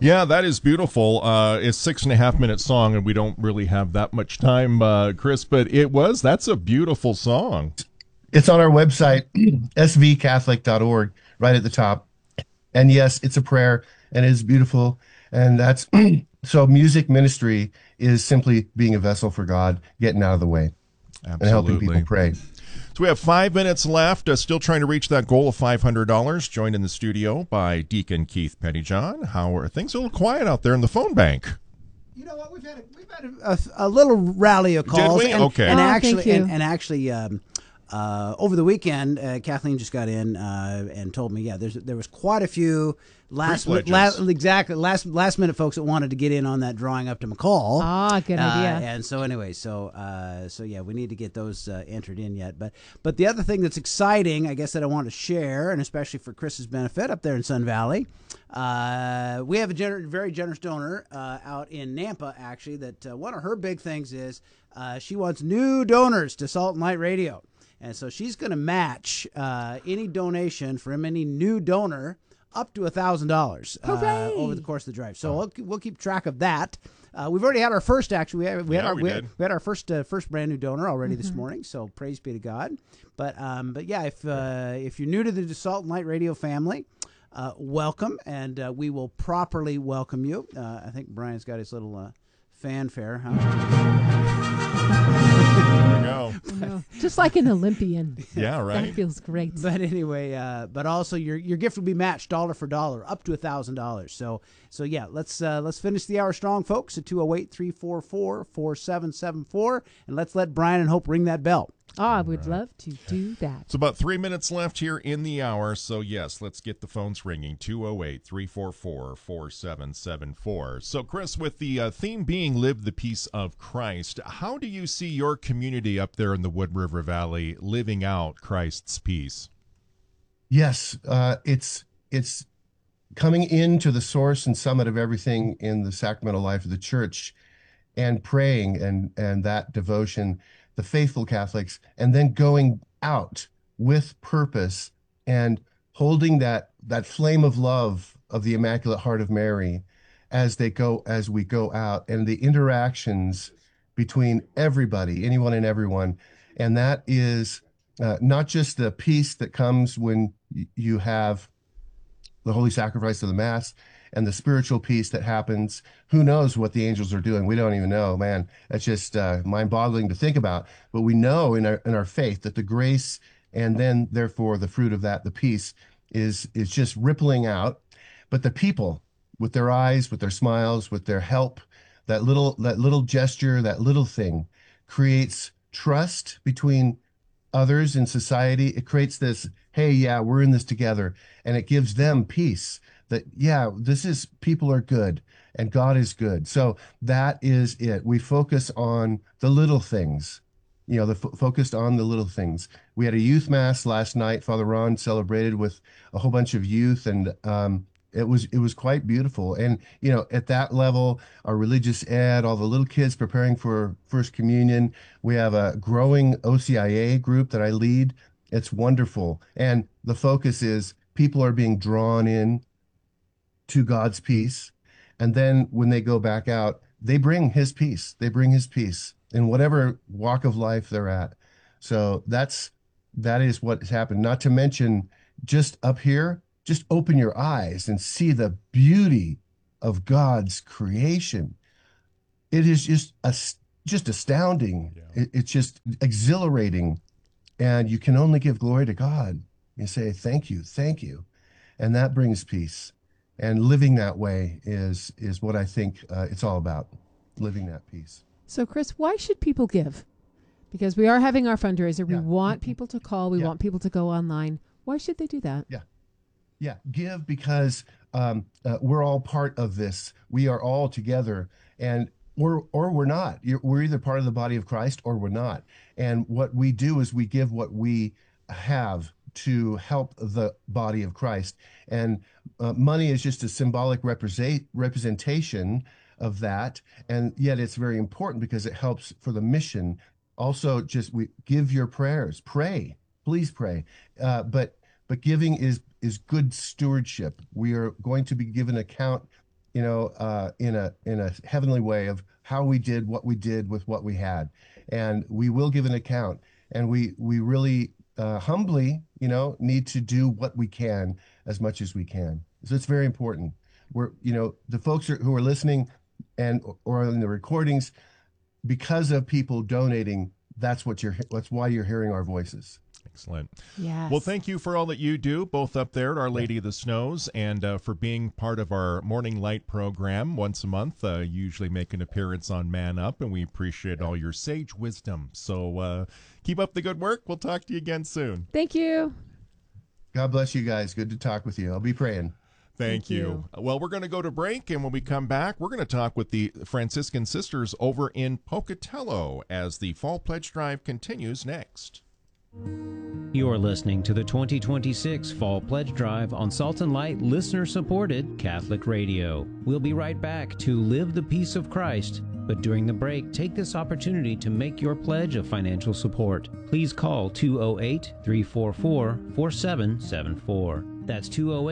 Yeah, that is beautiful. It's 6.5 minute song, and we don't really have that much time, Chris. But that's a beautiful song. It's on our website, svcatholic.org, right at the top. And yes, it's a prayer, and it is beautiful. And that's so music ministry is simply being a vessel for God, getting out of the way and helping people Absolutely. pray. So we have 5 minutes left. Still trying to reach that goal of $500. Joined in the studio by Deacon Keith Pettyjohn. How are things? A little quiet out there in the phone bank. You know what? We've had a little rally of calls. Did we? Okay. And Oh, actually, thank you. and actually, over the weekend, Kathleen just got in and told me, there was quite a few last minute folks that wanted to get in on that drawing up to McCall. Ah, good idea. And so anyway, so we need to get those entered in yet. But the other thing that's exciting, I guess, that I want to share, and especially for Chris's benefit up there in Sun Valley, we have a very generous donor out in Nampa, actually, that one of her big things is she wants new donors to Salt and Light Radio. And so she's going to match any donation from any new donor up to $1,000 over the course of the drive. So we'll keep track of that. We've already had our first. Actually, we had our first brand new donor already this morning. So praise be to God. But yeah, if you're new to the Salt and Light Radio family, welcome, and we will properly welcome you. I think Brian's got his little fanfare, huh? There we go. No, just like an Olympian. Yeah, right. That feels great. But anyway, but also your gift will be matched dollar for dollar up to $1,000. So yeah, let's finish the hour strong, folks, at 208-344-4774, and let's let Brian and Hope ring that bell. Oh, I would love to do that. It's about 3 minutes left here in the hour. So, yes, let's get the phones ringing. 208-344-4774. So, Chris, with the theme being Live the Peace of Christ, how do you see your community up there in the Wood River Valley living out Christ's peace? Yes, it's coming into the source and summit of everything in the sacramental life of the church and praying and that devotion, the faithful Catholics, and then going out with purpose and holding that flame of love of the Immaculate Heart of Mary as we go out, and the interactions between everybody, anyone and everyone. And that is not just the peace that comes when you have the holy sacrifice of the Mass and the spiritual peace that happens. Who knows what the angels are doing? We don't even know, man. That's just mind-boggling to think about. But we know in our faith that the grace and then therefore the fruit of that, the peace, is just rippling out. But the people, with their eyes, with their smiles, with their help, that little gesture, that little thing, creates trust between others in society. It creates this, hey, yeah, we're in this together, and it gives them peace. That, yeah, people are good and God is good. So that is it. We focus on the little things, focused on the little things. We had a youth mass last night. Father Ron celebrated with a whole bunch of youth, and it was quite beautiful. And, at that level, our religious ed, all the little kids preparing for First Communion. We have a growing OCIA group that I lead. It's wonderful. And the focus is people are being drawn in to God's peace. And then when they go back out, they bring his peace. They bring his peace in whatever walk of life they're at. So that is what has happened. Not to mention, just up here, just open your eyes and see the beauty of God's creation. It is just astounding. Yeah. It's just exhilarating. And you can only give glory to God. You say, thank you. And that brings peace. And living that way is what I think it's all about, living that peace. So, Chris, why should people give? Because we are having our fundraiser. We want people to call. We want people to go online. Why should they do that? Yeah. Give because we're all part of this. We are all together, and or we're not. We're either part of the body of Christ or we're not. And what we do is we give what we have to help the body of Christ. And money is just a symbolic representation of that. And yet it's very important because it helps for the mission. Also, we give your prayers, pray, please pray. But giving is good stewardship. We are going to be given account in a heavenly way of how we did what we did with what we had, and we will give an account. And we really humbly, need to do what we can as much as we can. So it's very important. The folks who are listening or in the recordings, because of people donating, that's why you're hearing our voices. Excellent. Yes. Well, thank you for all that you do, both up there at Our Lady of the Snows, and for being part of our Morning Light program once a month. You usually make an appearance on Man Up, and we appreciate all your sage wisdom. So keep up the good work. We'll talk to you again soon. Thank you. God bless you guys. Good to talk with you. I'll be praying. Thank you. Well, we're going to go to break, and when we come back, we're going to talk with the Franciscan Sisters over in Pocatello as the Fall Pledge Drive continues next. You're listening to the 2026 Fall Pledge Drive on Salt and Light listener-supported Catholic Radio. We'll be right back to Live the Peace of Christ, but during the break, take this opportunity to make your pledge of financial support. Please call 208-344-4774. That's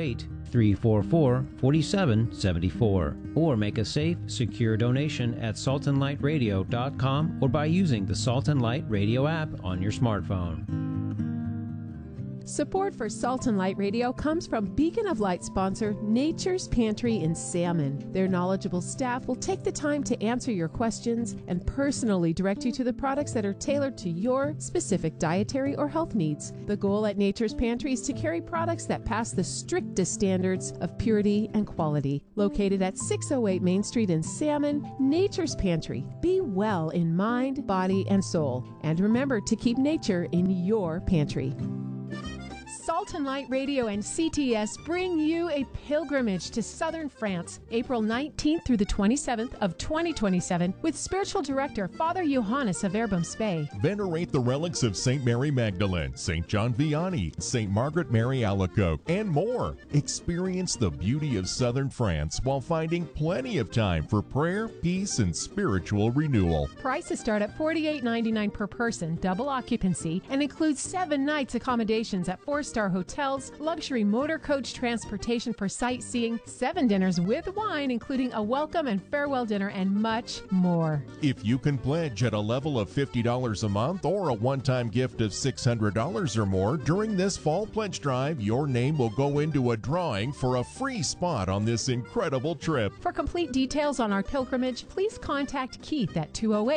208-344-4774. Or make a safe, secure donation at saltandlightradio.com or by using the Salt and Light Radio app on your smartphone. Support for Salt and Light Radio comes from Beacon of Light sponsor Nature's Pantry in Salmon. Their knowledgeable staff will take the time to answer your questions and personally direct you to the products that are tailored to your specific dietary or health needs. The goal at Nature's Pantry is to carry products that pass the strictest standards of purity and quality. Located at 608 Main Street in Salmon, Nature's Pantry. Be well in mind, body, and soul. And remember to keep nature in your pantry. Salt and Light Radio and CTS bring you a pilgrimage to southern France, April 19th through the 27th of 2027, with spiritual director Father Johannes of Erbum-Spey. Venerate the relics of St. Mary Magdalene, St. John Vianney, St. Margaret Mary Alacoque, and more. Experience the beauty of southern France while finding plenty of time for prayer, peace, and spiritual renewal. Prices start at $48.99 per person, double occupancy, and includes 7 nights accommodations at 4-star hotels, luxury motor coach transportation for sightseeing, 7 dinners with wine, including a welcome and farewell dinner, and much more. If you can pledge at a level of $50 a month or a one-time gift of $600 or more during this Fall Pledge Drive, your name will go into a drawing for a free spot on this incredible trip. For complete details on our pilgrimage, please contact Keith at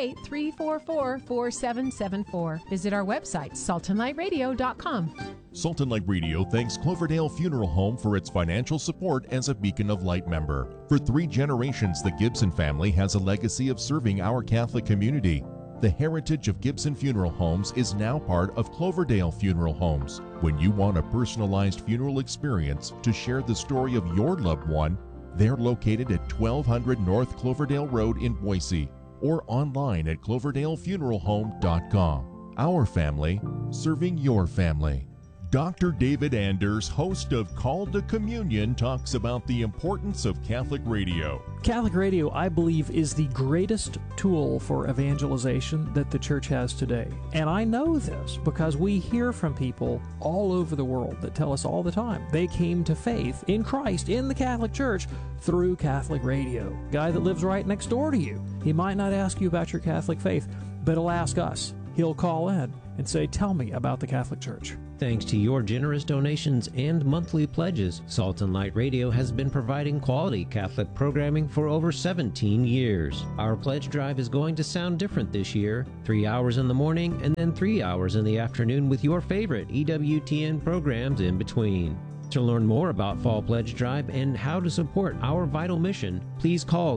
208-344-4774. Visit our website, saltandlightradio.com. Salt and Light Radio thanks Cloverdale Funeral Home for its financial support as a Beacon of Light member. For 3 generations, the Gibson family has a legacy of serving our Catholic community. The heritage of Gibson Funeral Homes is now part of Cloverdale Funeral Homes. When you want a personalized funeral experience to share the story of your loved one, they're located at 1200 North Cloverdale Road in Boise or online at cloverdalefuneralhome.com. Our family, serving your family. Dr. David Anders, host of Called to Communion, talks about the importance of Catholic radio. Catholic radio, I believe, is the greatest tool for evangelization that the church has today. And I know this because we hear from people all over the world that tell us all the time they came to faith in Christ, in the Catholic Church, through Catholic radio. Guy that lives right next door to you, he might not ask you about your Catholic faith, but he'll ask us. He'll call in and say, tell me about the Catholic Church. Thanks to your generous donations and monthly pledges, Salt and Light Radio has been providing quality Catholic programming for over 17 years. Our pledge drive is going to sound different this year. 3 hours in the morning and then 3 hours in the afternoon with your favorite EWTN programs in between. To learn more about Fall Pledge Drive and how to support our vital mission, please call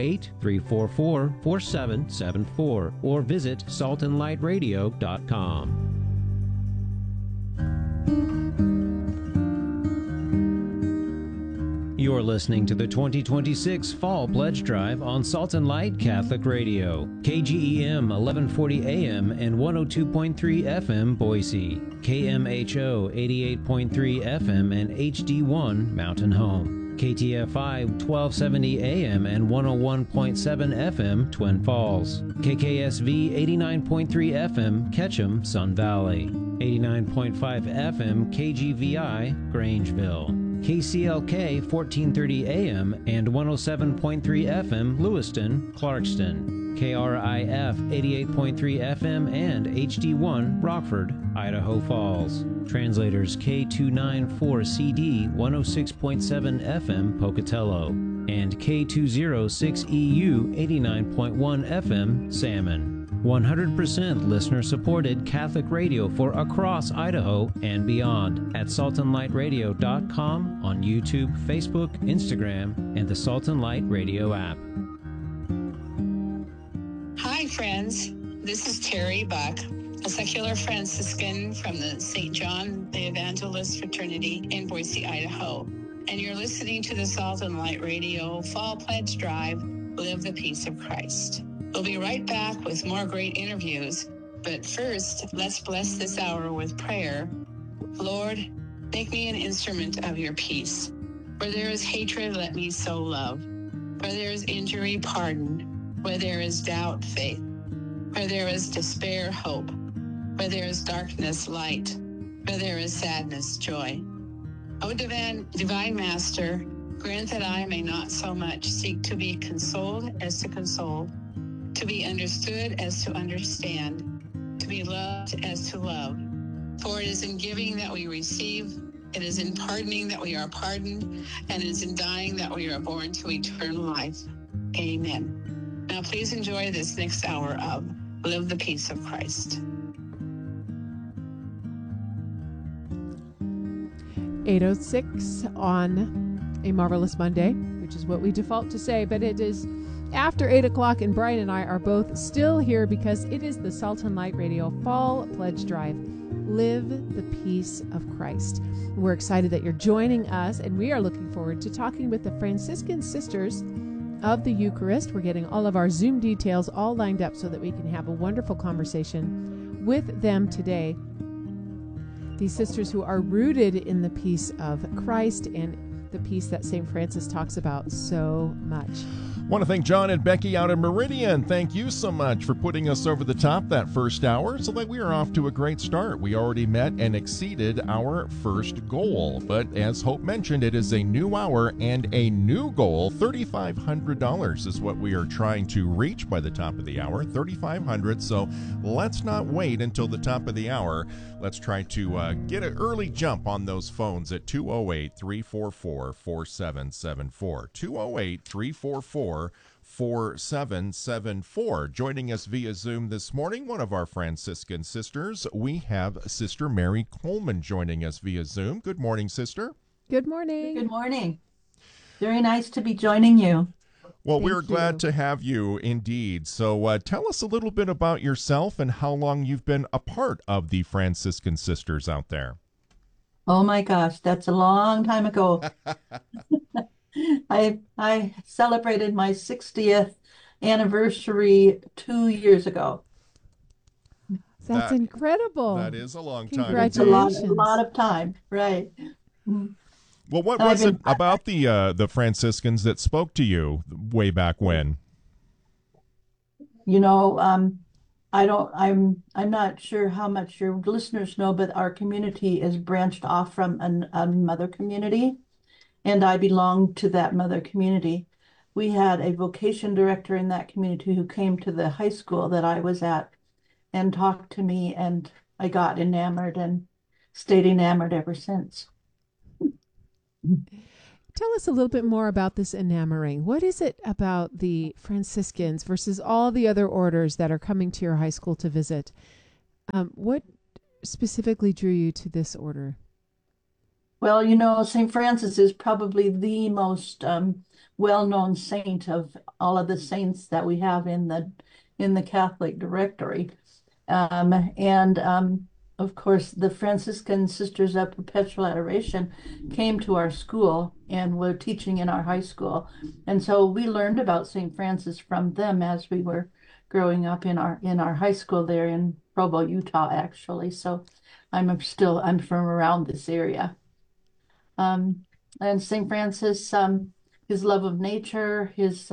208-344-4774 or visit saltandlightradio.com. You're listening to the 2026 Fall Pledge Drive on Salt and Light Catholic Radio, KGEM 1140 AM and 102.3 FM Boise, KMHO 88.3 FM and HD1 Mountain Home, KTFI 1270 AM and 101.7 FM Twin Falls, KKSV 89.3 FM Ketchum Sun Valley, 89.5 FM KGVI Grangeville, KCLK 1430 AM and 107.3 FM Lewiston, Clarkston, KRIF 88.3 FM and HD1 Rockford, Idaho Falls. Translators K294CD 106.7 FM Pocatello and K206EU 89.1 FM Salmon. 100% listener-supported Catholic radio for across Idaho and beyond at SaltandLightRadio.com on YouTube, Facebook, Instagram, and the Salt and Light Radio app. Hi, friends. This is Terry Buck, a secular Franciscan from the St. John the Evangelist Fraternity in Boise, Idaho. And you're listening to the Salt and Light Radio Fall Pledge Drive, Live the Peace of Christ. We'll be right back with more great interviews. But first, let's bless this hour with prayer. Lord, make me an instrument of your peace. Where there is hatred, let me sow love. Where there is injury, pardon. Where there is doubt, faith. Where there is despair, hope. Where there is darkness, light. Where there is sadness, joy. O divine Master, grant that I may not so much seek to be consoled as to console, to be understood as to understand, to be loved as to love. For it is in giving that we receive, it is in pardoning that we are pardoned, and it is in dying that we are born to eternal life. Amen. Now please enjoy this next hour of Live the Peace of Christ. 8:06 on a Marvelous Monday, which is what we default to say, but it is after 8 o'clock, and Brian and I are both still here because it is the Salt and Light Radio Fall Pledge Drive. Live the Peace of Christ. We're excited that you're joining us, and we are looking forward to talking with the Franciscan Sisters of the Eucharist. We're getting all of our Zoom details all lined up so that we can have a wonderful conversation with them today. These sisters who are rooted in the peace of Christ and the peace that St. Francis talks about so much. Want to thank John and Becky out in Meridian. Thank you so much for putting us over the top that first hour so that we are off to a great start. We already met and exceeded our first goal. But as Hope mentioned, it is a new hour and a new goal. $3,500 is what we are trying to reach by the top of the hour. $3,500. So let's not wait until the top of the hour. Let's try to get an early jump on those phones at 208-344-4774. 208-344-4774. Joining us via Zoom this morning, one of our Franciscan sisters. We have Sister Mary Coleman joining us via Zoom. Good morning, sister. Good morning. Good morning. Very nice to be joining you. Well, Thank we're glad to have you indeed. So tell us a little bit about yourself and how long you've been a part of the Franciscan Sisters out there. Oh my gosh, that's a long time ago. I celebrated my 60th anniversary 2 years ago. That's incredible. That is a long time. Congratulations. A lot of time, right. Well, what was it about the Franciscans that spoke to you way back when? You know, I'm not sure how much your listeners know, but our community is branched off from another community, and I belong to that mother community. We had a vocation director in that community who came to the high school that I was at and talked to me, and I got enamored and stayed enamored ever since. Tell us a little bit more about this enamoring. What is it about the Franciscans versus all the other orders that are coming to your high school to visit? What specifically drew you to this order? Well, you know, St. Francis is probably the most well-known saint of all of the saints that we have in the Catholic directory. Of course, the Franciscan Sisters of Perpetual Adoration came to our school and were teaching in our high school. And so we learned about St. Francis from them as we were growing up in our high school there in Provo, Utah, actually. So I'm from around this area. And St. Francis, his love of nature, his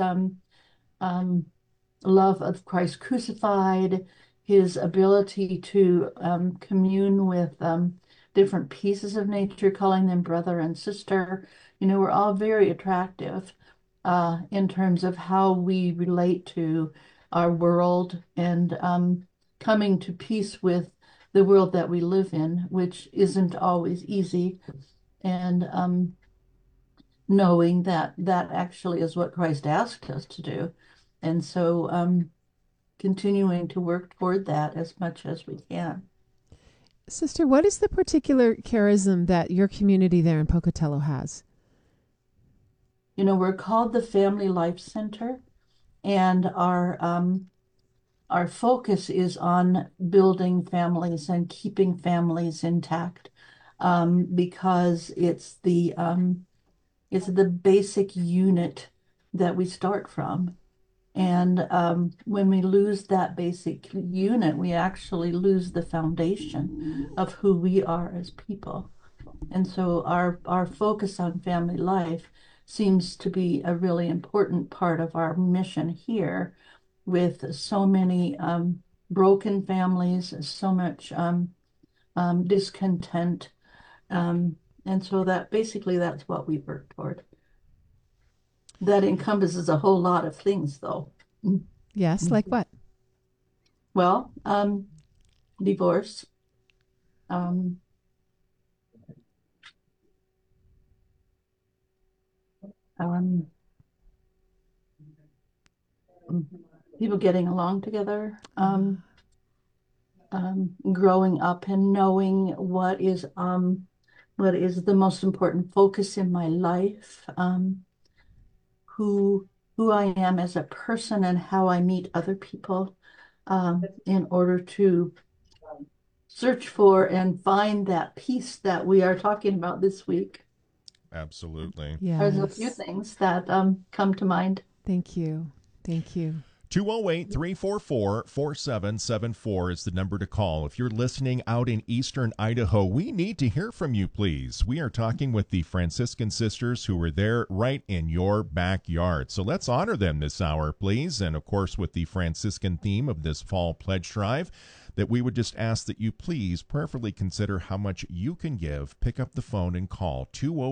love of Christ crucified, his ability to commune with different pieces of nature, calling them brother and sister. We're all very attractive in terms of how we relate to our world and coming to peace with the world that we live in, which isn't always easy. And knowing that that actually is what Christ asked us to do. And so continuing to work toward that as much as we can. Sister, what is the particular charism that your community there in Pocatello has? We're called the Family Life Center, and our focus is on building families and keeping families intact, because it's the basic unit that we start from. And when we lose that basic unit, we actually lose the foundation of who we are as people. And so our focus on family life seems to be a really important part of our mission here, with so many broken families, so much discontent. And so that basically that's what we work toward. That encompasses a whole lot of things, though. Yes, like what? Well, divorce, people getting along together, growing up and knowing what is the most important focus in my life, who I am as a person and how I meet other people, in order to search for and find that peace that we are talking about this week. Absolutely. Yes. There's a few things that come to mind. Thank you. Thank you. 208-344-4774 is the number to call. If you're listening out in eastern Idaho, we need to hear from you, please. We are talking with the Franciscan sisters who were there right in your backyard. So let's honor them this hour, please. And, of course, with the Franciscan theme of this fall pledge drive, that we would just ask that you please prayerfully consider how much you can give. Pick up the phone and call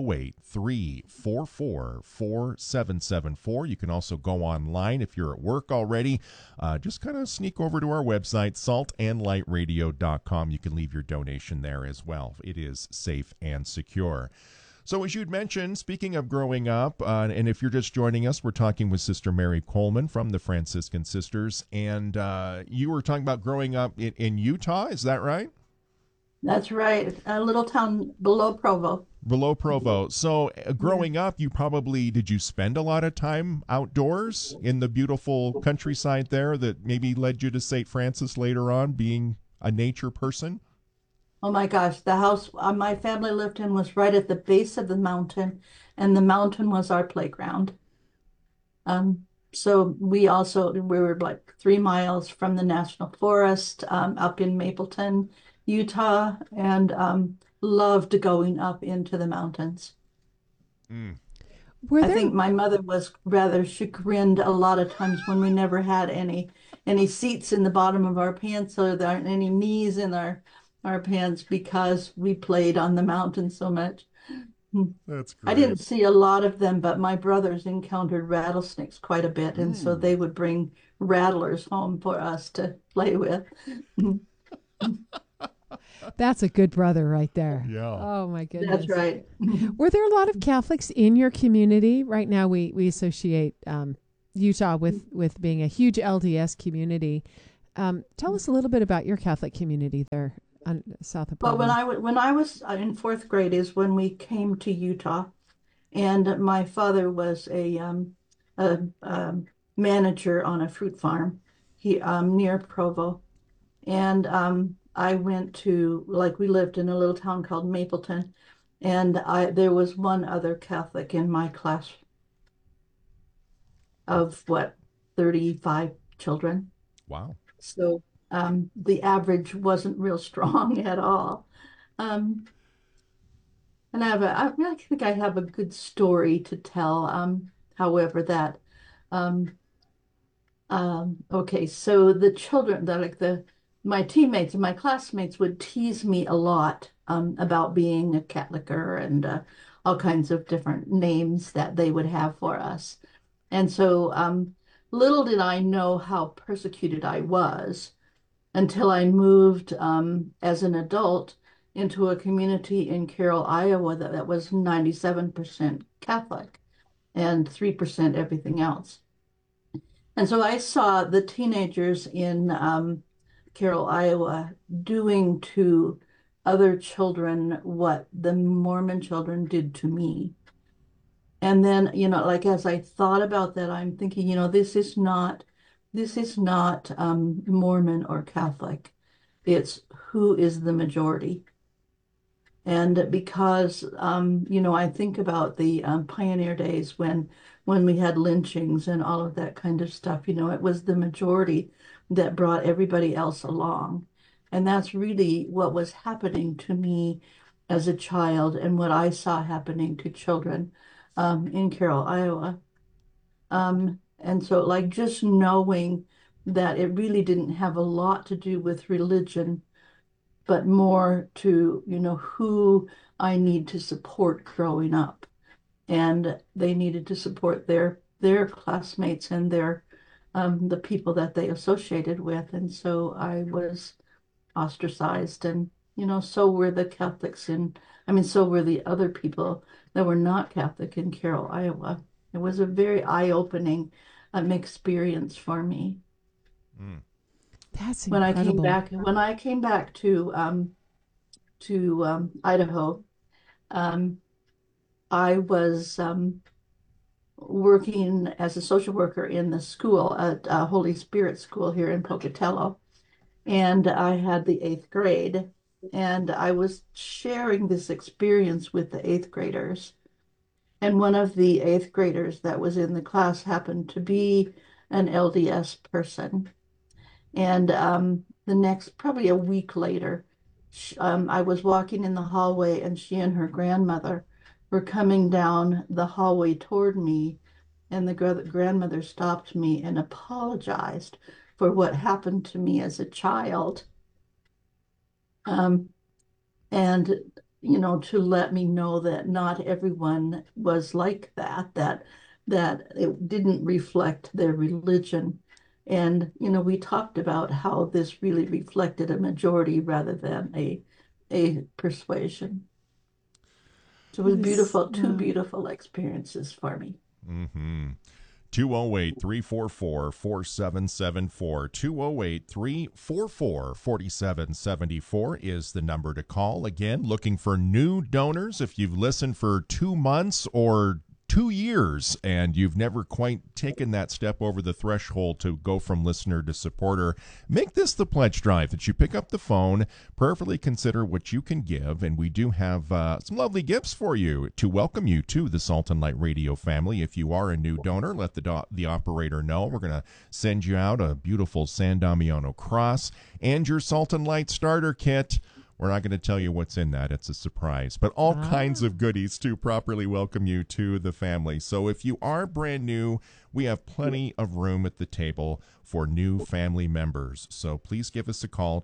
208-344-4774. You can also go online if you're at work already. Just kind of sneak over to our website, saltandlightradio.com. You can leave your donation there as well. It is safe and secure. So as you'd mentioned, speaking of growing up, and if you're just joining us, we're talking with Sister Mary Coleman from the Franciscan Sisters, and you were talking about growing up in Utah, is that right? That's right, a little town below Provo. Below Provo. So growing up, did you spend a lot of time outdoors in the beautiful countryside there that maybe led you to St. Francis later on, being a nature person? Oh my gosh, the house my family lived in was right at the base of the mountain, and the mountain was our playground. So we were like 3 miles from the National Forest, up in Mapleton, Utah, and loved going up into the mountains. I think my mother was rather chagrined a lot of times when we never had any seats in the bottom of our pants, or there aren't any knees in our pants, because we played on the mountain so much. That's great. I didn't see a lot of them, but my brothers encountered rattlesnakes quite a bit, and so they would bring rattlers home for us to play with. That's a good brother right there. Yeah. Oh, my goodness. That's right. Were there a lot of Catholics in your community? Right now we associate Utah with being a huge LDS community. Tell us a little bit about your Catholic community there on south of Provo. Well, when I was in 4th grade is when we came to Utah, and my father was a manager on a fruit farm near Provo, and I went to, we lived in a little town called Mapleton, and there was one other Catholic in my class of 35 children. Wow. So the average wasn't real strong at all. And I think I have a good story to tell. However, that okay, so the children, my teammates and my classmates would tease me a lot about being a Catholicer and all kinds of different names that they would have for us. And so little did I know how persecuted I was until I moved as an adult into a community in Carroll, Iowa that was 97% Catholic and 3% everything else. And so I saw the teenagers in Carroll, Iowa doing to other children what the Mormon children did to me. And then, like as I thought about that, I'm thinking, this is not Mormon or Catholic. It's who is the majority. And because, I think about the pioneer days when we had lynchings and all of that kind of stuff, it was the majority that brought everybody else along. And that's really what was happening to me as a child and what I saw happening to children in Carroll, Iowa. And so like just knowing that it really didn't have a lot to do with religion, but more to, who I need to support growing up. And they needed to support their classmates and their the people that they associated with. And so I was ostracized, and so were the Catholics so were the other people that were not Catholic in Carroll, Iowa. It was a very eye-opening experience for me. Mm. That's incredible. When I came back to Idaho, I was working as a social worker in the school at Holy Spirit School here in Pocatello, and I had the 8th grade, and I was sharing this experience with the 8th graders. And one of the 8th graders that was in the class happened to be an LDS person. And the next, probably a week later, I was walking in the hallway, and she and her grandmother were coming down the hallway toward me. And the grandmother stopped me and apologized for what happened to me as a child. And, to let me know that not everyone was like that it didn't reflect their religion. And, we talked about how this really reflected a majority rather than a persuasion. So it was beautiful, two beautiful experiences for me. Mm-hmm. 208-344-4774. 208-344-4774 is the number to call. Again, looking for new donors. If you've listened for 2 months or 2 years and you've never quite taken that step over the threshold to go from listener to supporter, make this the pledge drive that you pick up the phone, prayerfully consider what you can give, and we do have some lovely gifts for you to welcome you to the Salt and Light Radio family. If you are a new donor, let the operator know. We're going to send you out a beautiful San Damiano cross and your Salt and Light starter kit. We're not going to tell you what's in that. It's a surprise. But all kinds of goodies to properly welcome you to the family. So if you are brand new, we have plenty of room at the table for new family members. So please give us a call,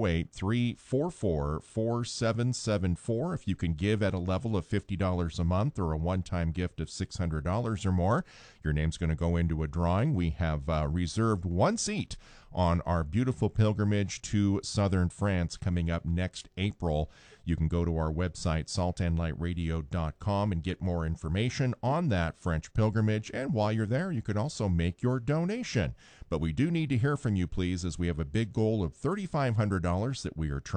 208-344-4774. If you can give at a level of $50 a month or a one-time gift of $600 or more, your name's going to go into a drawing. We have reserved one seat on our beautiful pilgrimage to southern France coming up next April. You can go to our website, saltandlightradio.com, and get more information on that French pilgrimage. And while you're there, you can also make your donation. But we do need to hear from you, please, as we have a big goal of $3,500 that we are trying